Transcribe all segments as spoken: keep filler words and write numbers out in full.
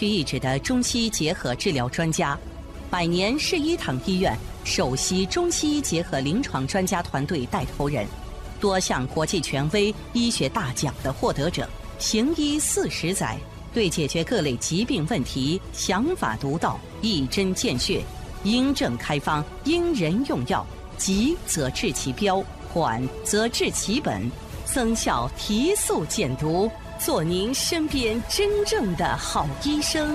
区一指的中西医结合治疗专家，百年市医堂医院首席中西医结合临床专家团队带头人，多项国际权威医学大奖的获得者，行医四十载，对解决各类疾病问题想法独到，一针见血，因症开方，因人用药，急则治其标，缓则治其本，增效提速减毒，做您身边真正的好医生。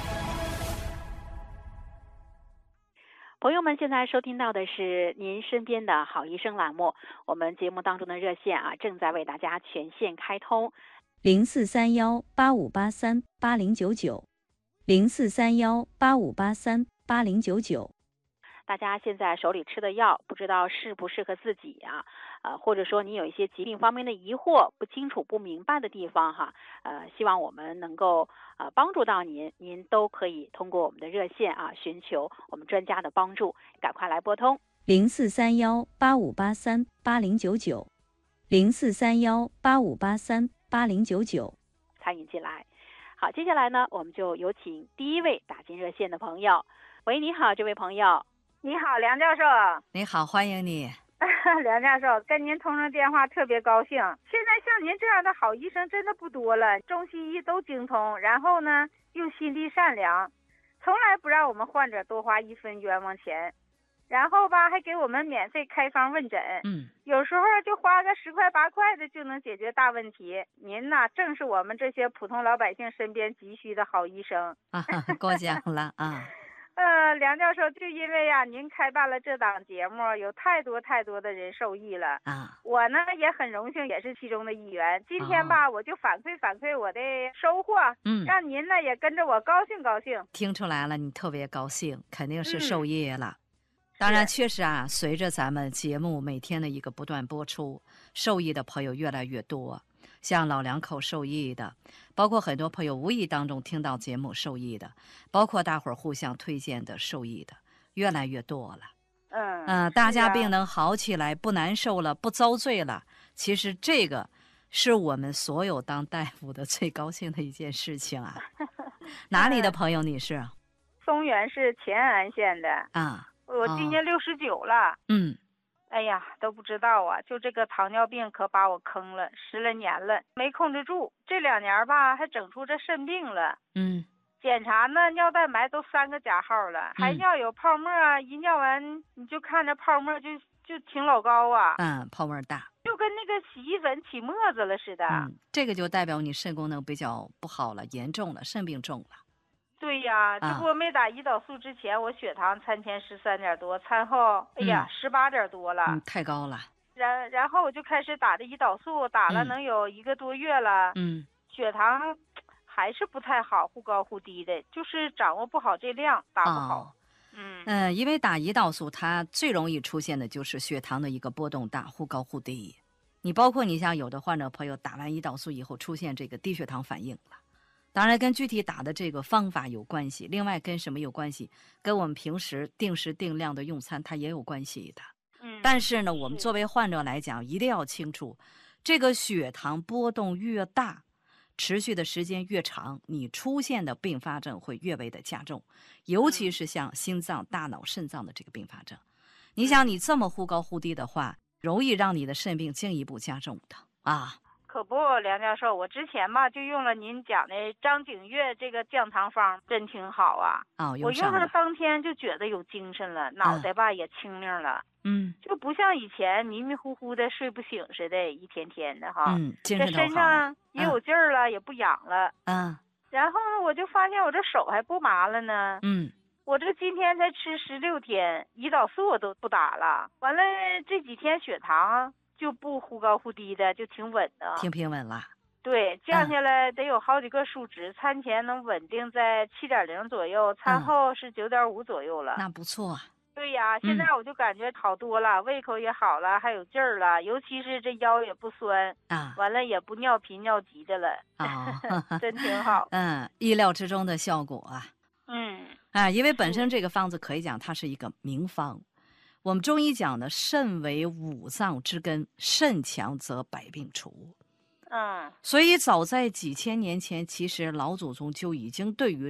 朋友们，现在收听到的是您身边的好医生栏目，我们节目当中的热线啊，正在为大家全线开通， 零四三幺八五八三八零九九，零四三幺八五八三八零九九。 大家现在手里吃的药，不知道适不适合自己啊？呃，或者说你有一些疾病方面的疑惑，不清楚、不明白的地方哈，呃，希望我们能够呃帮助到您，您都可以通过我们的热线啊，寻求我们专家的帮助，赶快来拨通零四三幺八五八三八零九九，零四三幺八五八三八零九九， 参与进来。好，接下来呢，我们就有请第一位打进热线的朋友。喂，你好，这位朋友。 你好，梁教授。 你好，欢迎你。 梁教授，跟您通上电话特别高兴。现在像您这样的好医生真的不多了，中西医都精通，然后呢又心地善良，从来不让我们患者多花一分冤枉钱，然后吧还给我们免费开方问诊， 嗯， 有时候就花个十块八块的就能解决大问题。您呐，正是我们这些普通老百姓身边急需的好医生啊，过奖了啊。 呃，梁教授，就因为呀、啊，您开办了这档节目，有太多太多的人受益了啊。 我呢也很荣幸，也是其中的一员。今天吧，哦、我就反馈反馈我的收获， 嗯， 让您呢也跟着我高兴高兴。 听出来了，你特别高兴，肯定是受益了。 嗯、 当然，确实啊，随着咱们节目每天的一个不断播出，受益的朋友越来越多。像老两口受益的，包括很多朋友无意当中听到节目受益的，包括大伙儿互相推荐的受益的，越来越多了。 嗯， 呃，大家病能好起来，不难受了，不遭罪了。其实这个是我们所有当大夫的最高兴的一件事情啊。哪里的朋友你是？ 松原市乾安县的啊。 我今年六十九了。 嗯。 哎呀，都不知道啊！就这个糖尿病可把我坑了，十来年了，没控制住。这两年吧，还整出这肾病了。 嗯， 检查呢，尿蛋白都三个加号了，还尿有泡沫啊！一尿完，你就看着泡沫就就挺老高啊。 嗯，泡沫大， 就跟那个洗衣粉起沫子了似的。 嗯，这个就代表你肾功能比较不好了，严重了，肾病重了。 对呀，这不没打胰岛素之前，我血糖餐前十三点多，餐后哎呀十八点多了， 嗯，太高了。 然然后我就开始打这胰岛素，打了能有一个多月了， 嗯， 血糖还是不太好，忽高忽低的，就是掌握不好这量，打不好。 哦、 嗯嗯、呃，因为打胰岛素，它最容易出现的就是血糖的一个波动大，忽高忽低。你包括你像有的患者朋友打完胰岛素以后出现这个低血糖反应了。当然跟具体打的这个方法有关系，另外跟什么有关系？跟我们平时定时定量的用餐它也有关系的。 嗯， 但是呢，我们作为患者来讲，一定要清楚，这个血糖波动越大，持续的时间越长，你出现的并发症会越为的加重，尤其是像心脏、大脑、肾脏的这个并发症。你想你这么忽高忽低的话，容易让你的肾病进一步加重的啊。 可不，梁教授，我之前吧就用了您讲的张景岳这个降糖方，真挺好啊。 哦， 我用上当天就觉得有精神了，脑袋吧、嗯、也清明了。 嗯， 就不像以前迷迷糊糊的睡不醒似的，一天天的哈。 嗯，精神这身上也有劲儿了，嗯、也不痒了。 嗯。 然后呢，我就发现我这手还不麻了呢。 嗯。 我这今天才吃十六天，胰岛素我都不打了。完了这几天血糖就不忽高忽低的，就挺稳的， 挺平稳了。 对，降下来得有好几个数值，嗯、餐前能稳定在七点零左右，餐后是九点五左右了。 嗯、那不错啊。 对呀，现在我就感觉好多了，嗯、胃口也好了，还有劲儿了，尤其是这腰也不酸啊， 完了也不尿频尿急的了， 啊、 哦，真挺好。 嗯，意料之中的效果啊。 嗯， 啊，因为本身这个方子可以讲它是一个名方。我们中医讲的肾为五脏之根，肾强则百病除。 嗯， 所以早在几千年前，其实老祖宗就已经对于